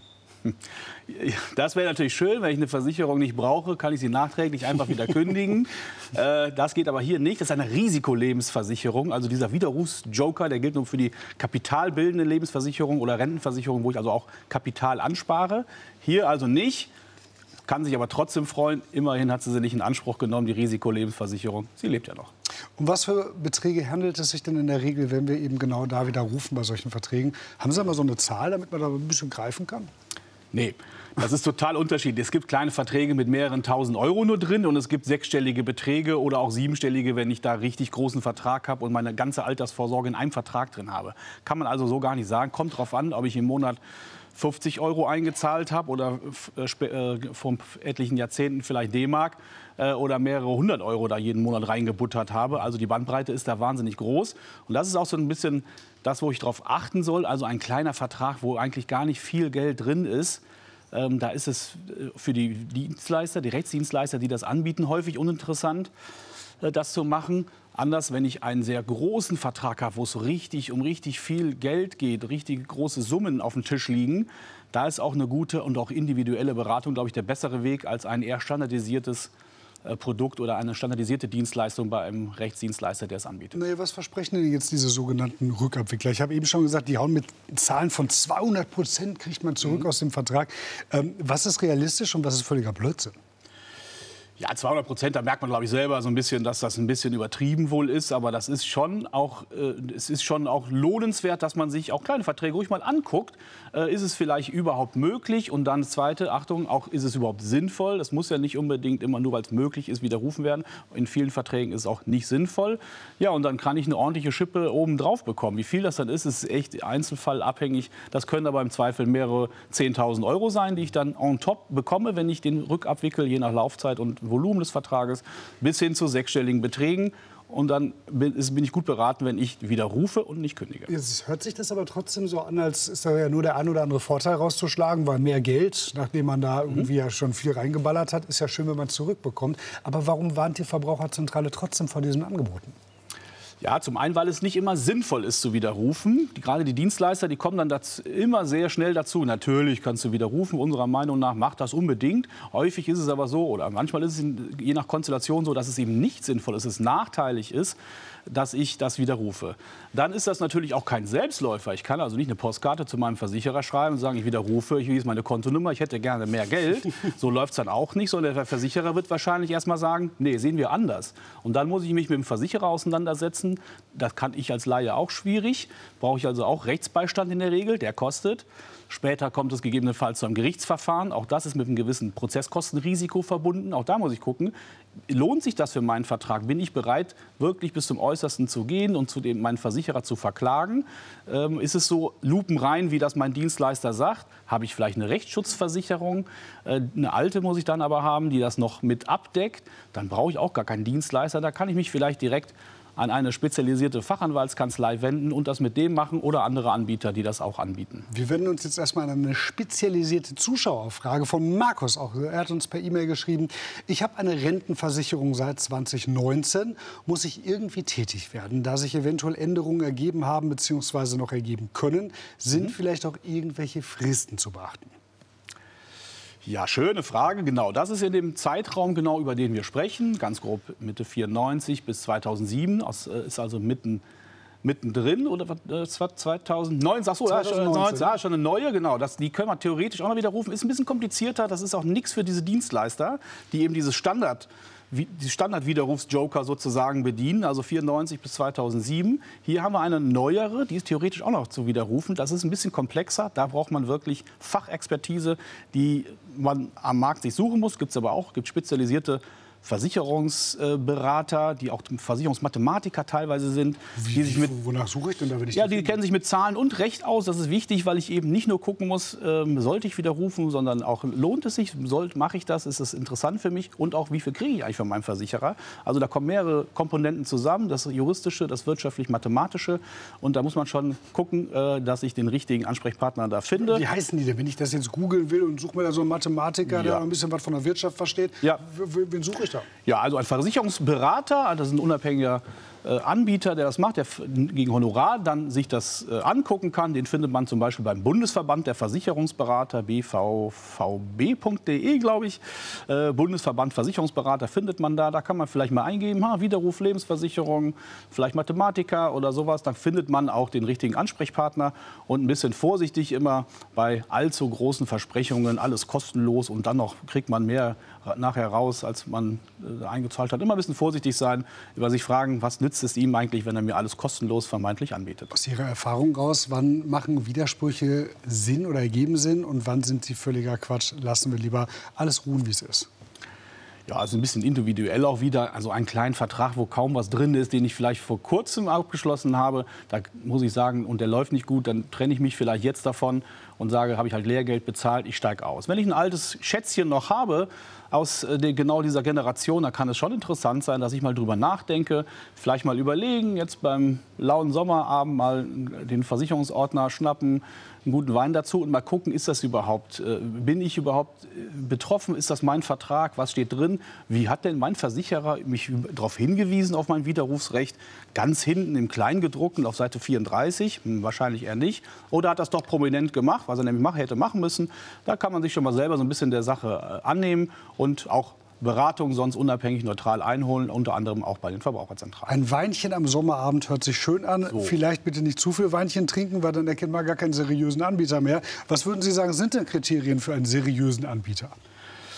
Das wäre natürlich schön, wenn ich eine Versicherung nicht brauche, kann ich sie nachträglich einfach wieder kündigen. äh, das geht aber hier nicht. Das ist eine Risikolebensversicherung. Also dieser Widerrufsjoker, der gilt nur für die kapitalbildende Lebensversicherung oder Rentenversicherung, wo ich also auch Kapital anspare. Hier also nicht. Kann sich aber trotzdem freuen. Immerhin hat sie sie nicht in Anspruch genommen, die Risikolebensversicherung. Sie lebt ja noch. Um was für Beträge handelt es sich denn in der Regel, wenn wir eben genau da widerrufen bei solchen Verträgen? Haben Sie da mal so eine Zahl, damit man da ein bisschen greifen kann? Nee, das ist total unterschiedlich. Es gibt kleine Verträge mit mehreren tausend Euro nur drin und es gibt sechsstellige Beträge oder auch siebenstellige, wenn ich da richtig großen Vertrag habe und meine ganze Altersvorsorge in einem Vertrag drin habe. Kann man also so gar nicht sagen. Kommt drauf an, ob ich im Monat fünfzig Euro eingezahlt habe oder äh, vor etlichen Jahrzehnten vielleicht D-Mark äh, oder mehrere hundert Euro da jeden Monat reingebuttert habe. Also die Bandbreite ist da wahnsinnig groß. Und das ist auch so ein bisschen das, wo ich darauf achten soll. Also ein kleiner Vertrag, wo eigentlich gar nicht viel Geld drin ist. Ähm, da ist es für die Dienstleister, die Rechtsdienstleister, die das anbieten, häufig uninteressant, äh, das zu machen. Anders, wenn ich einen sehr großen Vertrag habe, wo es so richtig um richtig viel Geld geht, richtig große Summen auf dem Tisch liegen, da ist auch eine gute und auch individuelle Beratung, glaube ich, der bessere Weg als ein eher standardisiertes äh, Produkt oder eine standardisierte Dienstleistung bei einem Rechtsdienstleister, der es anbietet. Nee, was versprechen denn jetzt diese sogenannten Rückabwickler? Ich habe eben schon gesagt, die hauen mit Zahlen von zweihundert Prozent kriegt man zurück mhm. aus dem Vertrag. Ähm, was ist realistisch und was ist völliger Blödsinn? Ja, zweihundert Prozent, da merkt man, glaube ich, selber so ein bisschen, dass das ein bisschen übertrieben wohl ist. Aber das ist schon auch, äh, es ist schon auch lohnenswert, dass man sich auch kleine Verträge ruhig mal anguckt. Äh, ist es vielleicht überhaupt möglich? Und dann das Zweite, Achtung, auch ist es überhaupt sinnvoll? Das muss ja nicht unbedingt immer nur, weil es möglich ist, widerrufen werden. In vielen Verträgen ist es auch nicht sinnvoll. Ja, und dann kann ich eine ordentliche Schippe oben drauf bekommen. Wie viel das dann ist, ist echt einzelfallabhängig. Das können aber im Zweifel mehrere zehntausend Euro sein, die ich dann on top bekomme, wenn ich den rückabwickel, je nach Laufzeit und Volumen des Vertrages, bis hin zu sechsstelligen Beträgen. Und dann bin, bin ich gut beraten, wenn ich widerrufe und nicht kündige. Jetzt hört sich das aber trotzdem so an, als ist da ja nur der ein oder andere Vorteil rauszuschlagen, weil mehr Geld, nachdem man da irgendwie mhm. ja schon viel reingeballert hat, ist ja schön, wenn man es zurückbekommt. Aber warum warnt die Verbraucherzentrale trotzdem vor diesen Angeboten? Ja, zum einen, weil es nicht immer sinnvoll ist zu widerrufen. Die, gerade die Dienstleister, die kommen dann dazu, immer sehr schnell dazu. Natürlich kannst du widerrufen, unserer Meinung nach macht das unbedingt. Häufig ist es aber so, oder manchmal ist es je nach Konstellation so, dass es eben nicht sinnvoll ist, es nachteilig ist, dass ich das widerrufe. Dann ist das natürlich auch kein Selbstläufer. Ich kann also nicht eine Postkarte zu meinem Versicherer schreiben und sagen, ich widerrufe, hier ist meine Kontonummer, ich hätte gerne mehr Geld. So läuft es dann auch nicht, sondern der Versicherer wird wahrscheinlich erst mal sagen, nee, sehen wir anders. Und dann muss ich mich mit dem Versicherer auseinandersetzen. Das kann ich als Laie auch schwierig. Brauche ich also auch Rechtsbeistand in der Regel, der kostet. Später kommt es gegebenenfalls zu einem Gerichtsverfahren. Auch das ist mit einem gewissen Prozesskostenrisiko verbunden. Auch da muss ich gucken, lohnt sich das für meinen Vertrag? Bin ich bereit, wirklich bis zum Äußersten zu gehen und zu dem, meinen Versicherer zu verklagen? Ähm, ist es so lupenrein, wie das mein Dienstleister sagt? Habe ich vielleicht eine Rechtsschutzversicherung? Äh, eine alte muss ich dann aber haben, die das noch mit abdeckt. Dann brauche ich auch gar keinen Dienstleister. Da kann ich mich vielleicht direkt an eine spezialisierte Fachanwaltskanzlei wenden und das mit dem machen oder andere Anbieter, die das auch anbieten. Wir wenden uns jetzt erstmal an eine spezialisierte Zuschauerfrage von Markus. Auch er hat uns per E-Mail geschrieben, ich habe eine Rentenversicherung seit zwanzig neunzehn. Muss ich irgendwie tätig werden? Da sich eventuell Änderungen ergeben haben bzw. noch ergeben können, sind mhm. vielleicht auch irgendwelche Fristen zu beachten? Ja, schöne Frage. Genau, das ist in dem Zeitraum, genau über den wir sprechen. Ganz grob Mitte vierundneunzig bis zweitausendsieben. Das ist also mitten, mittendrin. Oder was, zweitausendneun? Ach so, ja, schon, ja, schon eine neue. Genau, das, die können wir theoretisch auch noch widerrufen. Ist ein bisschen komplizierter. Das ist auch nichts für diese Dienstleister, die eben dieses Standard die Standardwiderrufsjoker sozusagen bedienen, also vierundneunzig bis zweitausendsieben. Hier haben wir eine neuere, die ist theoretisch auch noch zu widerrufen. Das ist ein bisschen komplexer. Da braucht man wirklich Fachexpertise, die man am Markt sich suchen muss. Gibt es aber auch, gibt spezialisierte Versicherungsberater, die auch Versicherungsmathematiker teilweise sind. Wie, die sich mit, wonach suche ich denn da, wenn ich Ja, die kennen sich mit Zahlen und Recht aus. Das ist wichtig, weil ich eben nicht nur gucken muss, ähm, sollte ich widerrufen, sondern auch lohnt es sich, mache ich das, ist es interessant für mich und auch, wie viel kriege ich eigentlich von meinem Versicherer. Also da kommen mehrere Komponenten zusammen, das juristische, das wirtschaftlich-mathematische. Und da muss man schon gucken, äh, dass ich den richtigen Ansprechpartner da finde. Wie heißen die denn, wenn ich das jetzt googeln will und suche mir da so einen Mathematiker, ja. der ein bisschen was von der Wirtschaft versteht? Ja. Wen suche ich da? Ja, also ein Versicherungsberater, das ist ein unabhängiger äh, Anbieter, der das macht, der gegen Honorar dann sich das äh, angucken kann. Den findet man zum Beispiel beim Bundesverband der Versicherungsberater, b v v b punkt d e, glaube ich. Äh, Bundesverband Versicherungsberater findet man da. Da kann man vielleicht mal eingeben, ha, Widerruf, Lebensversicherung, vielleicht Mathematiker oder sowas. Da findet man auch den richtigen Ansprechpartner und ein bisschen vorsichtig immer bei allzu großen Versprechungen, alles kostenlos und dann noch kriegt man mehr nachher raus, als man äh, eingezahlt hat. Immer ein bisschen vorsichtig sein, über sich fragen, was nützt es ihm eigentlich, wenn er mir alles kostenlos vermeintlich anbietet. Aus Ihrer Erfahrung raus, wann machen Widersprüche Sinn oder ergeben Sinn und wann sind sie völliger Quatsch? Lassen wir lieber alles ruhen, wie es ist. Ja, also ein bisschen individuell auch wieder. Also einen kleinen Vertrag, wo kaum was drin ist, den ich vielleicht vor kurzem abgeschlossen habe. Da muss ich sagen, und der läuft nicht gut, dann trenne ich mich vielleicht jetzt davon und sage, habe ich halt Lehrgeld bezahlt, ich steige aus. Wenn ich ein altes Schätzchen noch habe, aus äh, genau dieser Generation, da kann es schon interessant sein, dass ich mal drüber nachdenke, vielleicht mal überlegen, jetzt beim lauen Sommerabend mal den Versicherungsordner schnappen, einen guten Wein dazu und mal gucken, ist das überhaupt, äh, bin ich überhaupt betroffen, ist das mein Vertrag, was steht drin, wie hat denn mein Versicherer mich darauf hingewiesen, auf mein Widerrufsrecht, ganz hinten im Kleingedruckten auf Seite vierunddreißig, hm, wahrscheinlich eher nicht, oder hat das doch prominent gemacht, was er nämlich machen, hätte machen müssen, da kann man sich schon mal selber so ein bisschen der Sache äh, annehmen und auch Beratung sonst unabhängig neutral einholen, unter anderem auch bei den Verbraucherzentralen. Ein Weinchen am Sommerabend hört sich schön an. So. Vielleicht bitte nicht zu viel Weinchen trinken, weil dann erkennt man gar keinen seriösen Anbieter mehr. Was würden Sie sagen, sind denn Kriterien für einen seriösen Anbieter?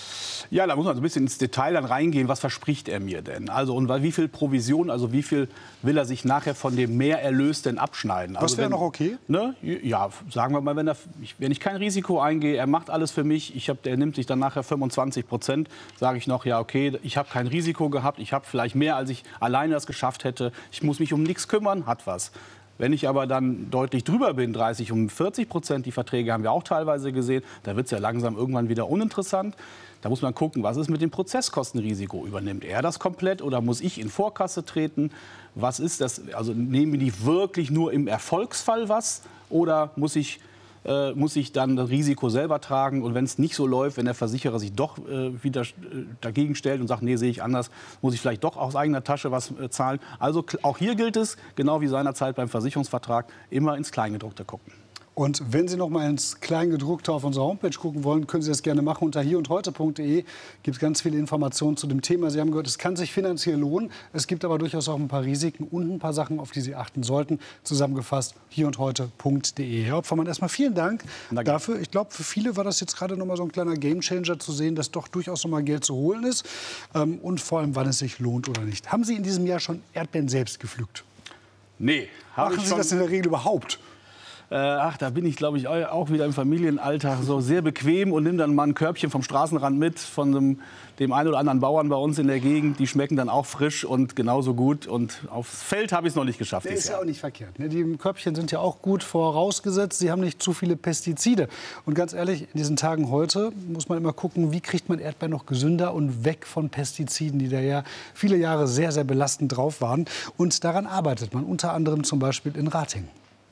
Ja, da muss man so ein bisschen ins Detail dann reingehen. Was verspricht er mir denn? Also und wie viel Provision, also wie viel will er sich nachher von dem Mehrerlös denn abschneiden? Das also wäre noch okay? Ne, ja, sagen wir mal, wenn, er, wenn ich kein Risiko eingehe, er macht alles für mich, ich hab, der nimmt sich dann nachher fünfundzwanzig Prozent, sage ich noch, ja okay, ich habe kein Risiko gehabt, ich habe vielleicht mehr, als ich alleine das geschafft hätte, ich muss mich um nichts kümmern, hat was. Wenn ich aber dann deutlich drüber bin, dreißig, um vierzig Prozent, die Verträge haben wir auch teilweise gesehen, da wird es ja langsam irgendwann wieder uninteressant. Da muss man gucken, was ist mit dem Prozesskostenrisiko? Übernimmt er das komplett oder muss ich in Vorkasse treten? Was ist das? Also nehmen die wirklich nur im Erfolgsfall was oder muss ich, äh, muss ich dann das Risiko selber tragen? Und wenn es nicht so läuft, wenn der Versicherer sich doch äh, wieder äh, dagegen stellt und sagt, nee, sehe ich anders, muss ich vielleicht doch aus eigener Tasche was äh, zahlen. Also auch hier gilt es, genau wie seinerzeit beim Versicherungsvertrag, immer ins Kleingedruckte gucken. Und wenn Sie noch mal ins Kleingedruckte auf unserer Homepage gucken wollen, können Sie das gerne machen. Unter hier und heute punkt de gibt es ganz viele Informationen zu dem Thema. Sie haben gehört, es kann sich finanziell lohnen. Es gibt aber durchaus auch ein paar Risiken und ein paar Sachen, auf die Sie achten sollten. Zusammengefasst hier und heute punkt de. Herr Opfermann, erstmal vielen Dank Danke. dafür. Ich glaube, für viele war das jetzt gerade noch mal so ein kleiner Gamechanger zu sehen, dass doch durchaus noch mal Geld zu holen ist. Ähm, und vor allem, wann es sich lohnt oder nicht. Haben Sie in diesem Jahr schon Erdbeeren selbst gepflückt? Nee. Machen Sie das in der Regel überhaupt? Äh, ach, da bin ich, glaube ich, auch wieder im Familienalltag so sehr bequem und nehme dann mal ein Körbchen vom Straßenrand mit von dem, dem einen oder anderen Bauern bei uns in der Gegend. Die schmecken dann auch frisch und genauso gut. Und aufs Feld habe ich es noch nicht geschafft. Der ist ja auch nicht verkehrt. Ne? Die Körbchen sind ja auch gut vorausgesetzt. Sie haben nicht zu viele Pestizide. Und ganz ehrlich, in diesen Tagen heute muss man immer gucken, wie kriegt man Erdbeeren noch gesünder und weg von Pestiziden, die da ja viele Jahre sehr, sehr belastend drauf waren. Und daran arbeitet man unter anderem zum Beispiel in Ratingen.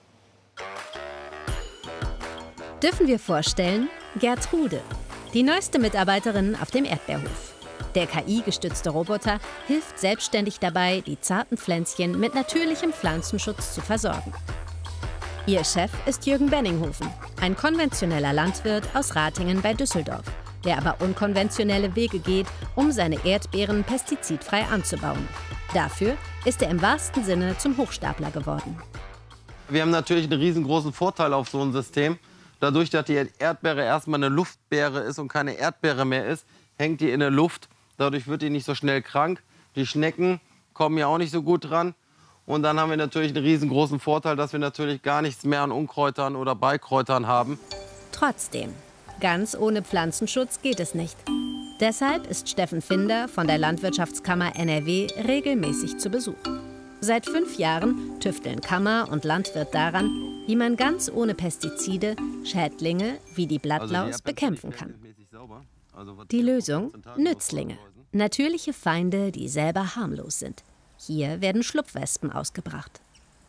Dürfen wir vorstellen, Gertrude, die neueste Mitarbeiterin auf dem Erdbeerhof. Der K I-gestützte Roboter hilft selbstständig dabei, die zarten Pflänzchen mit natürlichem Pflanzenschutz zu versorgen. Ihr Chef ist Jürgen Benninghofen, ein konventioneller Landwirt aus Ratingen bei Düsseldorf, der aber unkonventionelle Wege geht, um seine Erdbeeren pestizidfrei anzubauen. Dafür ist er im wahrsten Sinne zum Hochstapler geworden. Wir haben natürlich einen riesengroßen Vorteil auf so ein System. Dadurch, dass die Erdbeere erstmal eine Luftbeere ist und keine Erdbeere mehr ist, hängt die in der Luft. Dadurch wird die nicht so schnell krank. Die Schnecken kommen ja auch nicht so gut dran. Und dann haben wir natürlich einen riesengroßen Vorteil, dass wir natürlich gar nichts mehr an Unkräutern oder Beikräutern haben. Trotzdem, ganz ohne Pflanzenschutz geht es nicht. Deshalb ist Steffen Finder von der Landwirtschaftskammer N R W regelmäßig zu Besuch. Seit fünf Jahren tüfteln Kammer und Landwirt daran, wie man ganz ohne Pestizide Schädlinge wie die Blattlaus bekämpfen kann. Die Lösung? Nützlinge. Natürliche Feinde, die selber harmlos sind. Hier werden Schlupfwespen ausgebracht.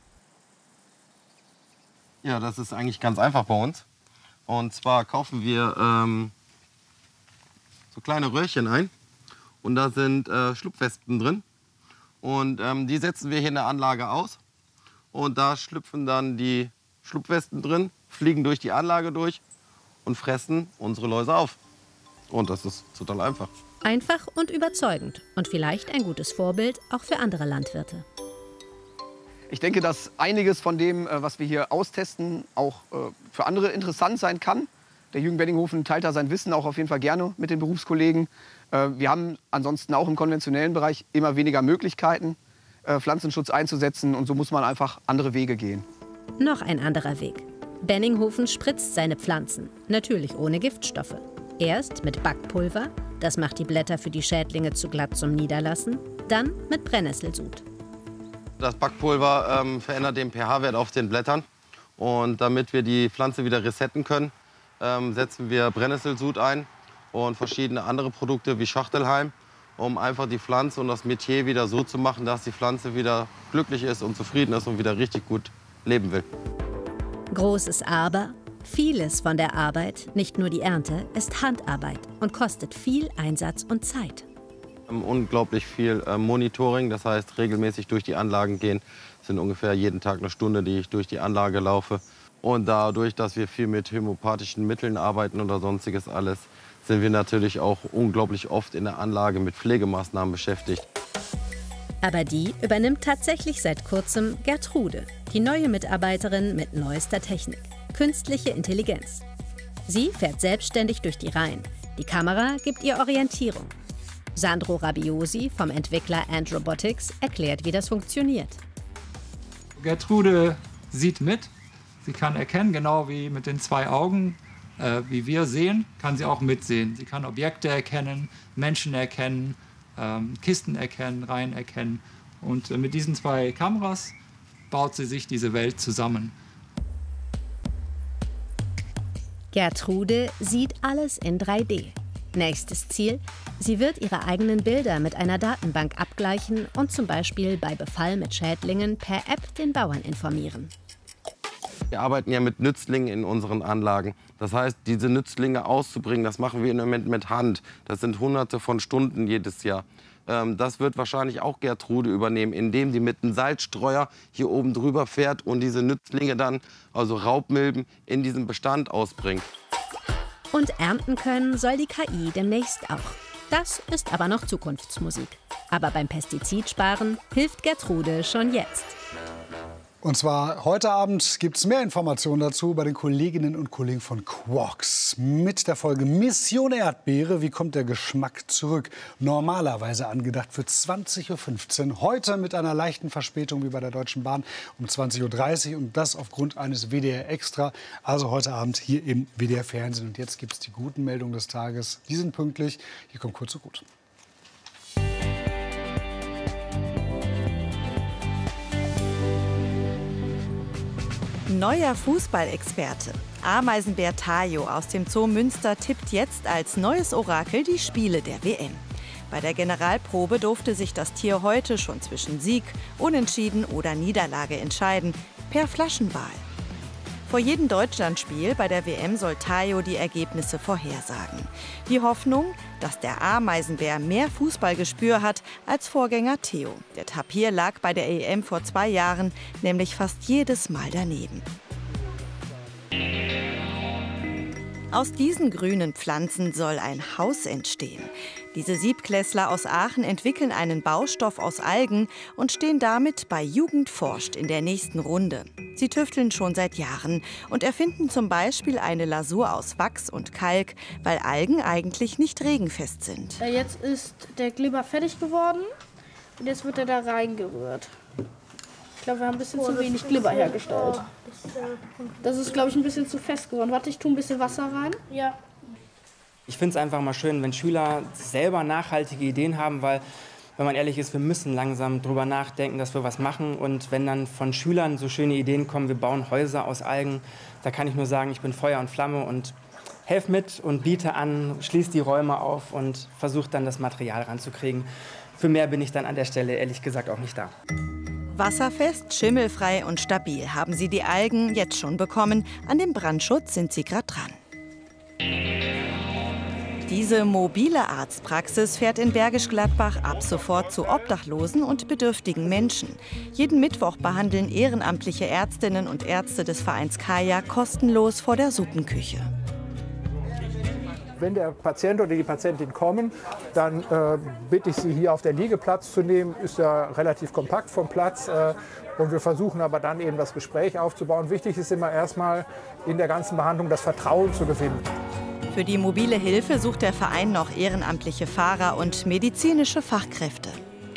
Ja, das ist eigentlich ganz einfach bei uns. Und zwar kaufen wir ähm, so kleine Röhrchen ein. Und da sind äh, Schlupfwespen drin. Und ähm, die setzen wir hier in der Anlage aus. Und da schlüpfen dann die Schlupfwespen drin, fliegen durch die Anlage durch und fressen unsere Läuse auf. Und das ist total einfach. Einfach und überzeugend. Und vielleicht ein gutes Vorbild auch für andere Landwirte. Ich denke, dass einiges von dem, was wir hier austesten, auch für andere interessant sein kann. Der Jürgen Benninghofen teilt da sein Wissen auch auf jeden Fall gerne mit den Berufskollegen. Wir haben ansonsten auch im konventionellen Bereich immer weniger Möglichkeiten, Pflanzenschutz einzusetzen. Und so muss man einfach andere Wege gehen. Noch ein anderer Weg. Benninghofen spritzt seine Pflanzen, natürlich ohne Giftstoffe. Erst mit Backpulver, das macht die Blätter für die Schädlinge zu glatt zum Niederlassen, dann mit Brennnesselsud. Das Backpulver ähm, verändert den pH-Wert auf den Blättern. Und damit wir die Pflanze wieder resetten können, ähm, setzen wir Brennnesselsud ein und verschiedene andere Produkte wie Schachtelhalm, um einfach die Pflanze und das Metier wieder so zu machen, dass die Pflanze wieder glücklich ist und zufrieden ist und wieder richtig gut leben will. Großes Aber, vieles von der Arbeit, nicht nur die Ernte, ist Handarbeit und kostet viel Einsatz und Zeit. Unglaublich viel äh, Monitoring, das heißt regelmäßig durch die Anlagen gehen. Das sind ungefähr jeden Tag eine Stunde, die ich durch die Anlage laufe. Und dadurch, dass wir viel mit homöopathischen Mitteln arbeiten oder sonstiges alles, sind wir natürlich auch unglaublich oft in der Anlage mit Pflegemaßnahmen beschäftigt. Aber die übernimmt tatsächlich seit kurzem Gertrude, die neue Mitarbeiterin mit neuester Technik, künstliche Intelligenz. Sie fährt selbstständig durch die Reihen, Die Kamera gibt ihr Orientierung. Sandro Rabiosi vom Entwickler Ant Robotics erklärt, wie das funktioniert. Gertrude sieht mit. Sie kann erkennen, genau wie mit den zwei Augen, äh, wie wir sehen, kann sie auch mitsehen. Sie kann Objekte erkennen, Menschen erkennen, ähm, Kisten erkennen, Reihen erkennen. Und äh, mit diesen zwei Kameras baut sie sich diese Welt zusammen. Gertrude sieht alles in drei D. Nächstes Ziel: Sie wird ihre eigenen Bilder mit einer Datenbank abgleichen und zum Beispiel bei Befall mit Schädlingen per App den Bauern informieren. Wir arbeiten ja mit Nützlingen in unseren Anlagen. Das heißt, diese Nützlinge auszubringen, das machen wir im Moment mit Hand. Das sind Hunderte von Stunden jedes Jahr. Das wird wahrscheinlich auch Gertrude übernehmen, indem sie mit einem Salzstreuer hier oben drüber fährt und diese Nützlinge dann, also Raubmilben, in diesen Bestand ausbringt. Und ernten können soll die K I demnächst auch. Das ist aber noch Zukunftsmusik. Aber beim Pestizidsparen hilft Gertrude schon jetzt. Und zwar heute Abend gibt es mehr Informationen dazu bei den Kolleginnen und Kollegen von Quarks. Mit der Folge Mission Erdbeere, wie kommt der Geschmack zurück? Normalerweise angedacht für zwanzig Uhr fünfzehn. Heute mit einer leichten Verspätung wie bei der Deutschen Bahn um zwanzig Uhr dreißig. Und das aufgrund eines W D R Extra. Also heute Abend hier im W D R Fernsehen. Und jetzt gibt es die guten Meldungen des Tages. Die sind pünktlich. Hier kommt kurz und gut. Neuer Fußballexperte. Ameisenbär Tayo aus dem Zoo Münster tippt jetzt als neues Orakel die Spiele der W M. Bei der Generalprobe durfte sich das Tier heute schon zwischen Sieg, Unentschieden oder Niederlage entscheiden, per Flaschenwahl. Vor jedem Deutschlandspiel bei der W M soll Tayo die Ergebnisse vorhersagen. Die Hoffnung, dass der Ameisenbär mehr Fußballgespür hat als Vorgänger Theo. Der Tapir lag bei der E M vor zwei Jahren nämlich fast jedes Mal daneben. Aus diesen grünen Pflanzen soll ein Haus entstehen. Diese Siebtklässler aus Aachen entwickeln einen Baustoff aus Algen und stehen damit bei Jugend forscht in der nächsten Runde. Sie tüfteln schon seit Jahren und erfinden zum Beispiel eine Lasur aus Wachs und Kalk, weil Algen eigentlich nicht regenfest sind. Jetzt ist der Glibber fertig geworden und jetzt wird er da reingerührt. Ich glaube, wir haben ein bisschen oh, zu wenig Glibber hergestellt. Das ist, glaube ich, ein bisschen zu fest geworden. Warte, ich tue ein bisschen Wasser rein. Ja. Ich finde es einfach mal schön, wenn Schüler selber nachhaltige Ideen haben, weil, wenn man ehrlich ist, wir müssen langsam drüber nachdenken, dass wir was machen. Und wenn dann von Schülern so schöne Ideen kommen, wir bauen Häuser aus Algen, da kann ich nur sagen, ich bin Feuer und Flamme und helfe mit und biete an, schließe die Räume auf und versuche dann das Material ranzukriegen. Für mehr bin ich dann an der Stelle ehrlich gesagt auch nicht da. Wasserfest, schimmelfrei und stabil haben sie die Algen jetzt schon bekommen. An dem Brandschutz sind sie gerade dran. Diese mobile Arztpraxis fährt in Bergisch Gladbach ab sofort zu obdachlosen und bedürftigen Menschen. Jeden Mittwoch behandeln ehrenamtliche Ärztinnen und Ärzte des Vereins Kaya kostenlos vor der Suppenküche. Wenn der Patient oder die Patientin kommen, dann äh, bitte ich sie, hier auf der Liege Platz zu nehmen. Ist ja relativ kompakt vom Platz. Äh, und wir versuchen aber dann eben das Gespräch aufzubauen. Wichtig ist immer erstmal in der ganzen Behandlung das Vertrauen zu gewinnen. Für die mobile Hilfe sucht der Verein noch ehrenamtliche Fahrer und medizinische Fachkräfte.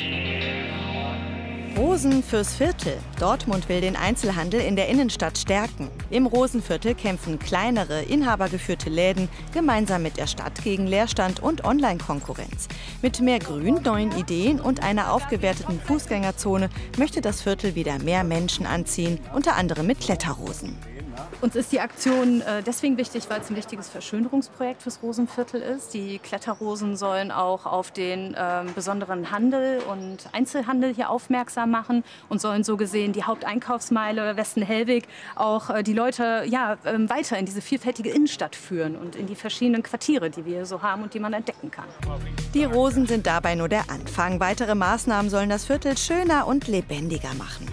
Rosen fürs Viertel. Dortmund will den Einzelhandel in der Innenstadt stärken. Im Rosenviertel kämpfen kleinere, inhabergeführte Läden gemeinsam mit der Stadt gegen Leerstand und Online-Konkurrenz. Mit mehr Grün, neuen Ideen und einer aufgewerteten Fußgängerzone möchte das Viertel wieder mehr Menschen anziehen, unter anderem mit Kletterrosen. Uns ist die Aktion äh, deswegen wichtig, weil es ein wichtiges Verschönerungsprojekt fürs Rosenviertel ist. Die Kletterrosen sollen auch auf den äh, besonderen Handel und Einzelhandel hier aufmerksam machen und sollen so gesehen die Haupteinkaufsmeile Westen-Hellwig auch äh, die Leute ja, äh, weiter in diese vielfältige Innenstadt führen und in die verschiedenen Quartiere, die wir hier so haben und die man entdecken kann. Die Rosen sind dabei nur der Anfang. Weitere Maßnahmen sollen das Viertel schöner und lebendiger machen.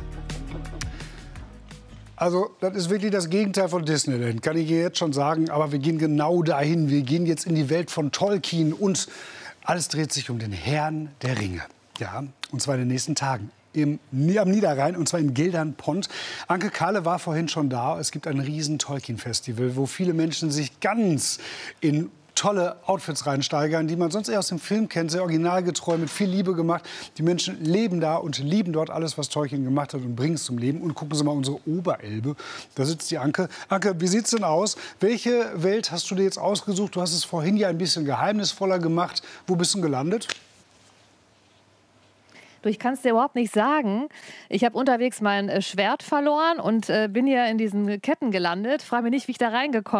Also, das ist wirklich das Gegenteil von Disneyland, kann ich jetzt schon sagen. Aber wir gehen genau dahin. Wir gehen jetzt in die Welt von Tolkien. Und alles dreht sich um den Herrn der Ringe. Ja, und zwar in den nächsten Tagen. Im, am Niederrhein, und zwar in Geldern-Pont. Anke Kahle war vorhin schon da. Es gibt ein riesen Tolkien-Festival, wo viele Menschen sich ganz in tolle Outfits reinsteigern, die man sonst eher aus dem Film kennt, sehr originalgetreu, mit viel Liebe gemacht. Die Menschen leben da und lieben dort alles, was Tolkien gemacht hat und bringen es zum Leben. Und gucken Sie mal unsere Oberelbe, da sitzt die Anke. Anke, wie sieht's denn aus? Welche Welt hast du dir jetzt ausgesucht? Du hast es vorhin ja ein bisschen geheimnisvoller gemacht. Wo bist du gelandet? Du, ich kann es dir überhaupt nicht sagen. Ich habe unterwegs mein äh, Schwert verloren und äh, bin hier in diesen Ketten gelandet. Frage mich nicht, wie ich da reingekommen